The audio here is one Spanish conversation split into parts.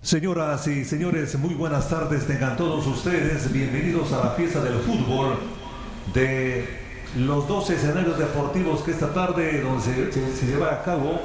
Señoras y señores, muy buenas tardes tengan todos ustedes. Bienvenidos a la fiesta del fútbol de los dos escenarios deportivos que esta tarde donde se lleva a cabo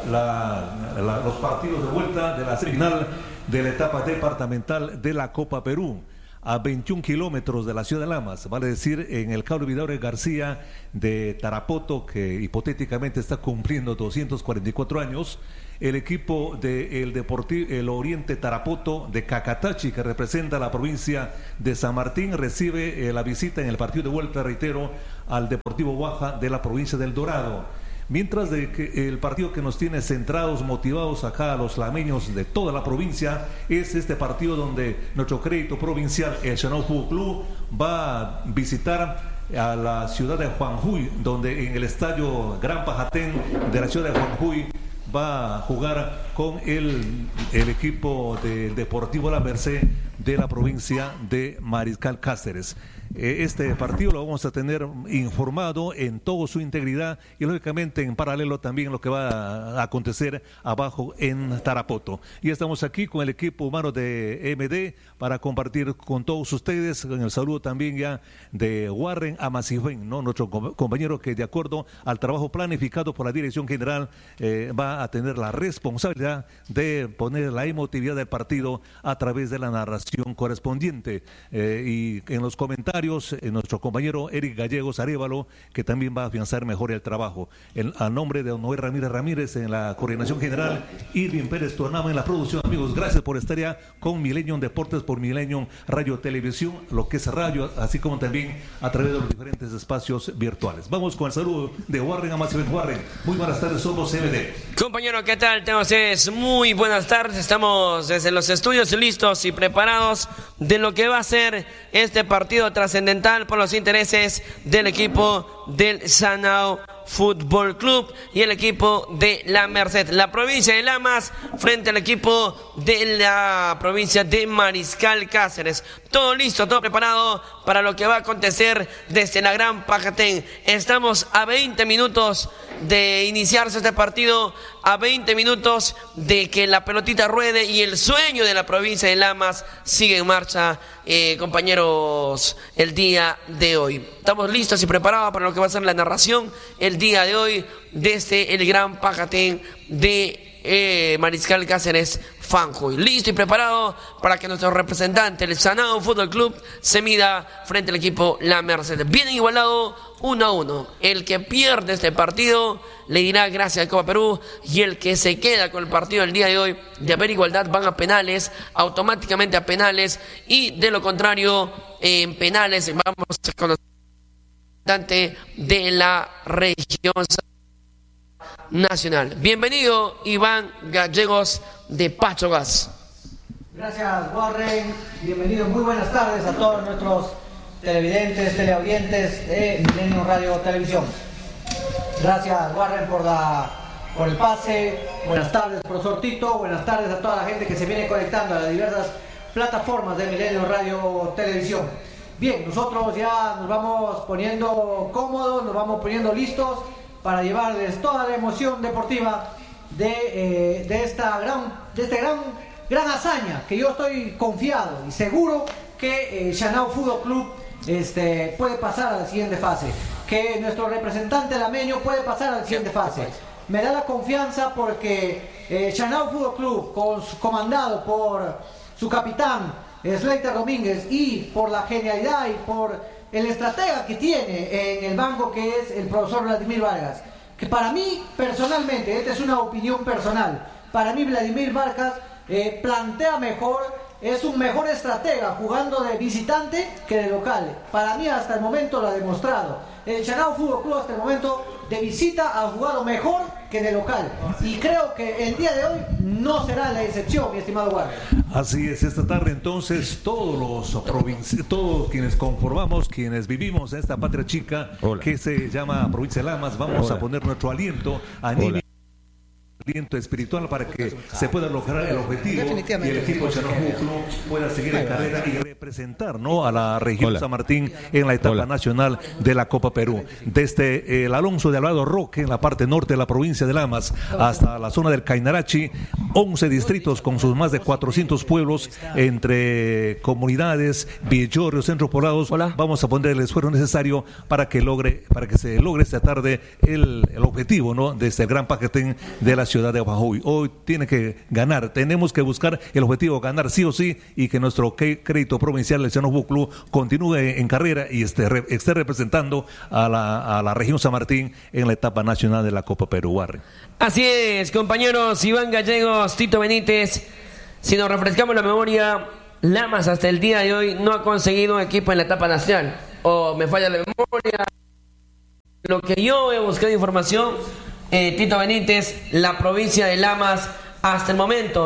los partidos de vuelta de la final de la etapa departamental de la Copa Perú. A 21 kilómetros de la ciudad de Lamas, vale decir, en el Cabo Vidal García de Tarapoto, que hipotéticamente está cumpliendo 244 años, el equipo del el Oriente Tarapoto de Cacatachi, que representa la provincia de San Martín, recibe la visita en el partido de vuelta, reitero, al Deportivo Baja de la provincia del Dorado. Mientras de que el partido que nos tiene centrados, motivados acá a los lameños de toda la provincia, es este partido donde nuestro crédito provincial, el Chanao Fútbol Club, va a visitar a la ciudad de Juanjuy, donde en el estadio Gran Pajatén de la ciudad de Juanjuy va a jugar con el equipo del Deportivo La Merced de la provincia de Mariscal Cáceres. Este partido lo vamos a tener informado en toda su integridad y lógicamente en paralelo también lo que va a acontecer abajo en Tarapoto. Y estamos aquí con el equipo humano de MD para compartir con todos ustedes, con el saludo también ya de Warren Amacifén, ¿no? Nuestro compañero que de acuerdo al trabajo planificado por la Dirección General va a tener la responsabilidad de poner la emotividad del partido a través de la narración correspondiente. Y en los comentarios nuestro compañero Eric Gallegos Arévalo, que también va a afianzar mejor el trabajo. A nombre de don Noé Ramírez en la coordinación general, Irving Pérez Tuanama en la producción. Amigos, gracias por estar ya con Millennium Deportes por Millennium Radio Televisión, lo que es radio, así como también a través de los diferentes espacios virtuales. Vamos con el saludo de Warren Amacifén. Warren, muy buenas tardes, somos MD. Compañero, ¿qué tal? Tengan ustedes muy buenas tardes. Estamos desde los estudios listos y preparados de lo que va a ser este partido trascendental por los intereses del equipo del Chanao Fútbol Club y el equipo de La Merced, la provincia de Lamas frente al equipo de la provincia de Mariscal Cáceres. Todo listo, todo preparado para lo que va a acontecer desde la Gran Pajatén. Estamos a 20 minutos de iniciarse este partido, a 20 minutos de que la pelotita ruede y el sueño de la provincia de Lamas sigue en marcha, compañeros, el día de hoy. Estamos listos y preparados para lo que va a ser la narración el día de hoy desde el Gran Pajatén de Mariscal Cáceres Fanjuy. Listo y preparado para que nuestro representante, el Chanao Fútbol Club, se mida frente al equipo La Merced. Bien igualado 1-1. El que pierde este partido le dirá gracias al Copa Perú, y el que se queda con el partido del día de hoy, de haber igualdad, van a penales, automáticamente a penales, y de lo contrario, en penales vamos con el representante de la región nacional. Bienvenido, Iván Gallegos de Pacho Gas. Gracias, Warren. Bienvenido, muy buenas tardes a todos nuestros televidentes, teleaudientes de Millennium Radio Televisión. Gracias, Warren, por el pase. Buenas tardes, profesor Tito. Buenas tardes a toda la gente que se viene conectando a las diversas plataformas de Millennium Radio Televisión. Bien, nosotros ya nos vamos poniendo cómodos, nos vamos poniendo listos para llevarles toda la emoción deportiva de esta gran hazaña, que yo estoy confiado y seguro que Chanao Fútbol Club puede pasar a la siguiente fase, que nuestro representante lameño puede pasar a la siguiente fase. Me da la confianza porque Chanao Fútbol Club, comandado por su capitán Slater Domínguez, y por la genialidad y por el estratega que tiene en el banco, que es el profesor Vladimir Vargas, que para mí personalmente, esta es una opinión personal, para mí Vladimir Vargas plantea mejor, es un mejor estratega jugando de visitante que de local. Para mí hasta el momento lo ha demostrado. El Chanao Fútbol Club hasta el momento de visita ha jugado mejor que de local, y creo que el día de hoy no será la excepción, mi estimado Warren. Así es, esta tarde entonces todos quienes conformamos, quienes vivimos en esta patria chica que se llama provincia de Lamas, vamos a poner nuestro aliento, aliento espiritual para que se pueda lograr el objetivo y el equipo Chanobuclo pueda seguir en carrera y representar, ¿no?, a la región San Martín en la etapa nacional de la Copa Perú. Desde el Alonso de Alvarado Roque, en la parte norte de la provincia de Lamas, hasta la zona del Cainarachi, 11 distritos con sus más de 400 pueblos, entre comunidades, villorrios, centros poblados. Vamos a poner el esfuerzo necesario para que se logre esta tarde el objetivo, ¿no?, de este gran paquetén de la ciudad de Bajoy. Hoy tiene que ganar, tenemos que buscar el objetivo, ganar sí o sí, y que nuestro crédito provincial, el Chanobuclo, continúe en carrera y esté representando a la región San Martín en la etapa nacional de la Copa Perú. Así es, compañeros. Iván Gallegos, Tito Benítez, si nos refrescamos la memoria, Lamas hasta el día de hoy no ha conseguido un equipo en la etapa nacional, o me falla la memoria. Lo que yo he buscado información, Tito Benítez, la provincia de Lamas hasta el momento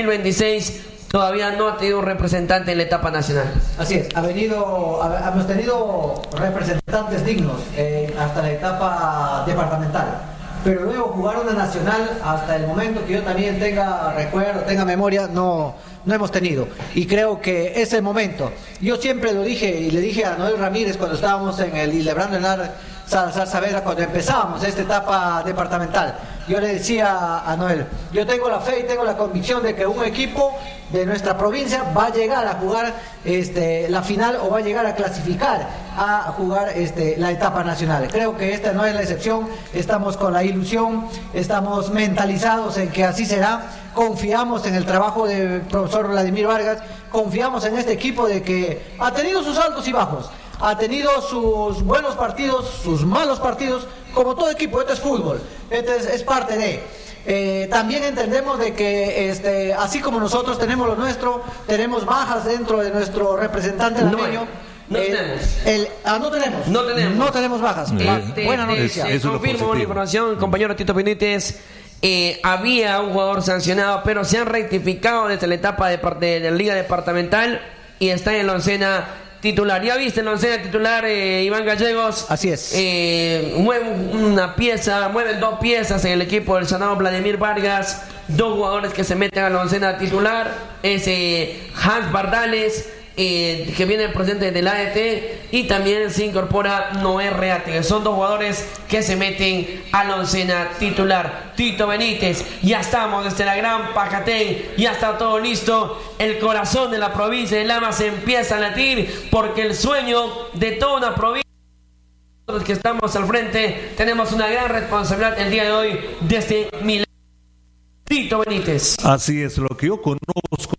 2026 todavía no ha tenido un representante en la etapa nacional. Así es, hemos tenido representantes dignos hasta la etapa departamental, pero luego jugar una nacional hasta el momento que yo también tenga memoria, no hemos tenido, y creo que es el momento. Yo siempre lo dije y le dije a Noel Ramírez cuando estábamos en el Hildebrando Henar Salazar Saavedra, cuando empezábamos esta etapa departamental, yo le decía a Noel, yo tengo la fe y tengo la convicción de que un equipo de nuestra provincia va a llegar a jugar la final, o va a llegar a clasificar a jugar la etapa nacional. Creo que esta no es la excepción, estamos con la ilusión, estamos mentalizados en que así será, confiamos en el trabajo del profesor Vladimir Vargas, confiamos en este equipo de que ha tenido sus altos y bajos, ha tenido sus buenos partidos, sus malos partidos, como todo equipo. Esto es fútbol, es parte de... también entendemos de que así como nosotros tenemos lo nuestro, tenemos bajas dentro de nuestro representante lameño. No tenemos bajas. Buena noticia. Confirmo una información, compañero Tito Benítez. Había un jugador sancionado, pero se han rectificado desde la etapa de la Liga Departamental y está en la oncena titular. ¿Ya viste en la oncena titular, Iván Gallegos? Así es. Mueven dos piezas en el equipo del Senado Vladimir Vargas. Dos jugadores que se meten a la oncena titular. Es Hans Bardales, que viene procedente del ADT, y también se incorpora Noé Reate. Son dos jugadores que se meten a la oncena titular. Tito Benítez, ya estamos desde la Gran Pajatén, ya está todo listo. El corazón de la provincia de Lamas empieza a latir, porque el sueño de toda una provincia, nosotros que estamos al frente, tenemos una gran responsabilidad el día de hoy desde Milán. Tito Benítez. Así es, lo que yo conozco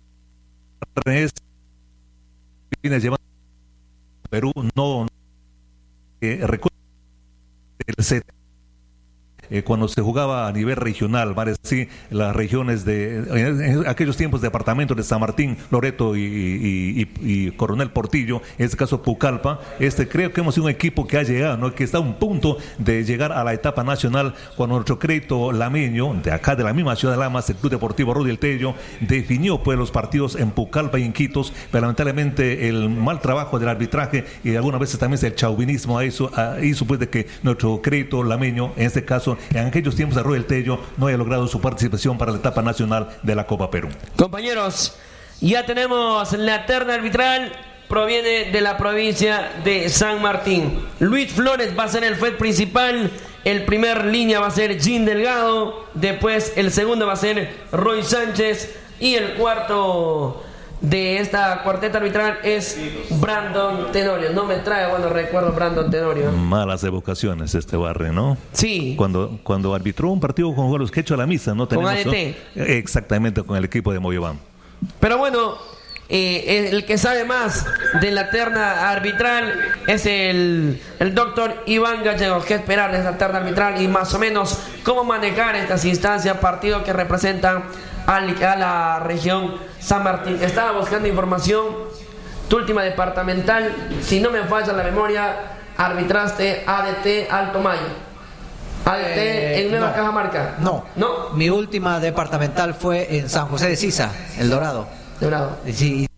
es viene llevando Perú, no recuerdo el set cuando se jugaba a nivel regional, sí, las regiones en aquellos tiempos, departamentos de San Martín, Loreto y Coronel Portillo, en este caso Pucallpa, creo que hemos sido un equipo que ha llegado, ¿no?, que está a un punto de llegar a la etapa nacional, cuando nuestro crédito lameño, de acá de la misma ciudad de Lamas, el Club Deportivo Rudy El Tello, definió pues los partidos en Pucallpa y en Quitos, pero lamentablemente el mal trabajo del arbitraje y algunas veces también el chauvinismo hizo pues de que nuestro crédito lameño, en este caso en aquellos tiempos de Rudy El Tello, no haya logrado su participación para la etapa nacional de la Copa Perú. Compañeros, ya tenemos la terna arbitral, proviene de la provincia de San Martín. Luis Flores va a ser el juez principal, el primer línea va a ser Jim Delgado, después el segundo va a ser Roy Sánchez, y el cuarto de esta cuarteta arbitral es Brandon Tenorio. No me trae buenos recuerdos Brandon Tenorio. Malas evocaciones barrio, ¿no? Sí. Cuando arbitró un partido con los que echó a la misa, ¿no? Tenemos, con ADT. Exactamente, con el equipo de Moyobán. Pero bueno, el que sabe más de la terna arbitral es el doctor Iván Gallegos. ¿Qué esperar de esta terna arbitral y más o menos cómo manejar estas instancias, partidos que representan a la región San Martín? Estaba buscando información. Tu última departamental, si no me falla la memoria, arbitraste ADT Alto Mayo. ADT en Nueva Cajamarca. No. Mi última departamental fue en San José de Sisa, El Dorado. Sí,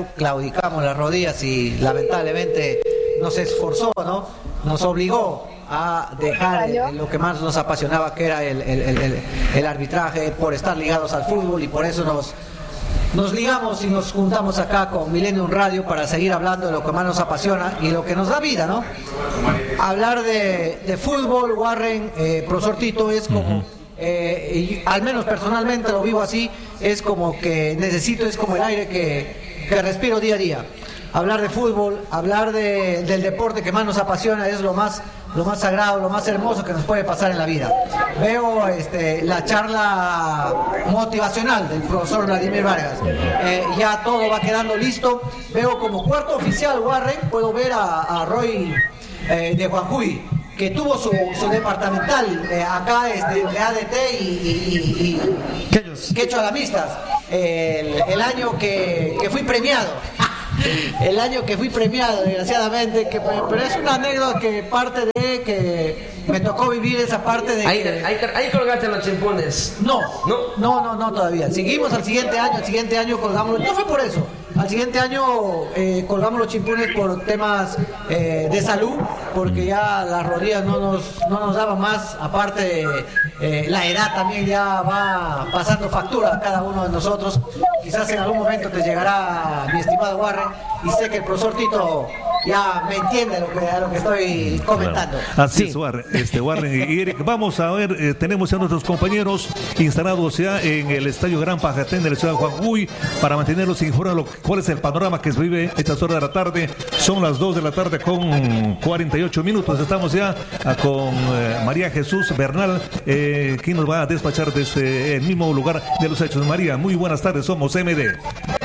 claudicamos las rodillas y lamentablemente nos esforzó, ¿no? Nos obligó a dejar lo que más nos apasionaba, que era el arbitraje, por estar ligados al fútbol, y por eso nos ligamos y nos juntamos acá con Millennium Radio para seguir hablando de lo que más nos apasiona y lo que nos da vida, ¿no? Hablar de fútbol, Warren, profesor Tito, es como, y al menos personalmente lo vivo así, es como que necesito, es como el aire que respiro día a día. Hablar de fútbol, hablar del deporte que más nos apasiona es lo más sagrado, lo más hermoso que nos puede pasar en la vida. Veo la charla motivacional del profesor Vladimir Vargas. Ya todo va quedando listo. Veo como cuarto oficial, Warren, puedo ver a Roy de Juanjuy, que tuvo su departamental acá de ADT y Quechua Alamistas, el año que fui premiado. El año que fui premiado, desgraciadamente, pero es una anécdota que parte de que me tocó vivir esa parte de ahí colgaste los chimpunes. No, todavía. Seguimos al siguiente año colgamos, no fue por eso. Al siguiente año colgamos los chimpunes por temas de salud, porque ya las rodillas no nos daban más, aparte la edad también ya va pasando factura a cada uno de nosotros. Quizás en algún momento te llegará, mi estimado Warren, y sé que el profesor Tito ya me entiende lo que estoy comentando. Claro. Así es, Warren y Eric, vamos a ver, tenemos a nuestros compañeros instalados ya en el Estadio Gran Pajatén de la ciudad de Juanjuy para mantenerlos informados cuál es el panorama que se vive a estas horas de la tarde. Son las 2 de la tarde con 48 minutos. Estamos ya con María Jesús Bernal, quien nos va a despachar desde el mismo lugar de los hechos. María, muy buenas tardes, somos MD.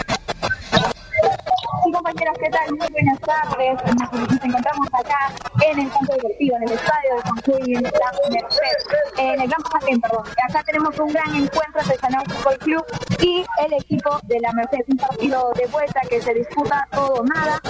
Compañeros, ¿qué tal? Muy buenas tardes. Nos encontramos acá en el campo deportivo, en el estadio de Juanjuy, en el Gran Pajatén, perdón. Acá tenemos un gran encuentro entre Sanao Fútbol Club y el equipo de la Merced, un partido de vuelta que se disputa todo o nada.